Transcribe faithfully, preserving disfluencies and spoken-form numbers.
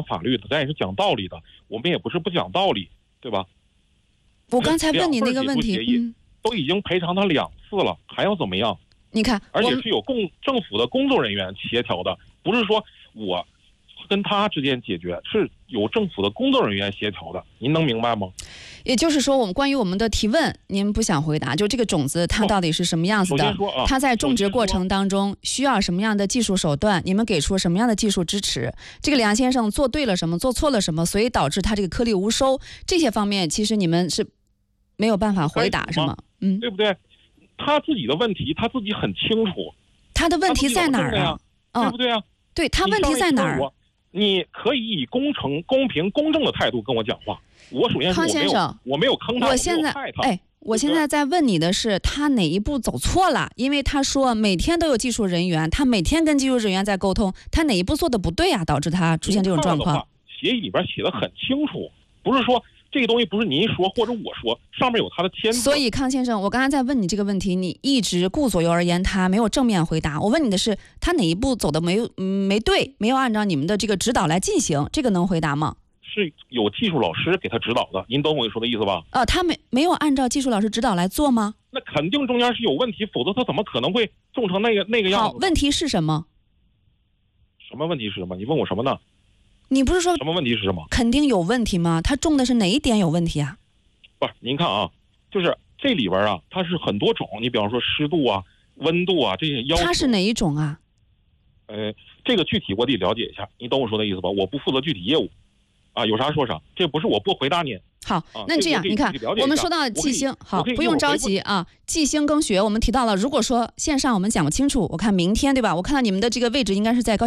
法律的，咱也是讲道理的，我们也不是不讲道理，对吧？ 我刚才问你那个问题，嗯， 都已经赔偿他两次了，还要怎么样？ 你看， 而且是有共政府的工作人员协调的，不是说我跟他之间解决，是有政府的工作人员协调的，您能明白吗？ 也就是说，我们关于我们的提问，您不想回答，就这个种子它到底是什么样子的？ 啊、 它在种植过程当中需要什么样的技术手段？你们给出什么样的技术支持？这个梁先生做对了什么，做错了什么，所以导致他这个颗粒无收，这些方面其实你们是没有办法回答，是吗？嗯， 对不对？他自己的问题他自己很清楚， 他的问题在哪儿啊？ 嗯、对不对啊？ 对，他问题在哪儿？ 你可以以公诚、公平、公正的态度跟我讲话。我首先是我没有， 康先生， 我没有坑他， 我现在哎，我现在在问你的是，他哪一步走错了？因为他说每天都有技术人员，他每天跟技术人员在沟通，他哪一步做的不对啊，导致他出现这种状况？ 协议里边写的很清楚，不是说这个东西不是您说或者我说，上面有他的签字。 所以康先生，我刚才在问你这个问题，你一直顾左右而言他，没有正面回答。我问你的是，他哪一步走的没有、嗯、没对，没有按照你们的这个指导来进行，这个能回答吗？ 是有技术老师给他指导的，您懂我说的意思吧？ 呃，他没没有按照技术老师指导来做吗？ 那肯定中间是有问题，否则他怎么可能会种成那个那个样子？ 好，问题是什么？ 什么问题是什么？你问我什么呢？ 你不是说什么问题是什么？ 肯定有问题吗？他种的是哪一点有问题啊？ 不是，您看啊，就是这里边啊，它是很多种，你比方说湿度啊、温度啊这些要求。 它是哪一种啊？ 呃，这个具体我得了解一下，你懂我说的意思吧？我不负责具体业务。啊，有啥说啥，这不是我不回答您。 好，那这样、啊、你看，我们说到季星，好，不用着急啊。季星耕学，我们提到了，如果说线上我们讲不清楚，我看明天对吧？我看到你们的这个位置应该是在高。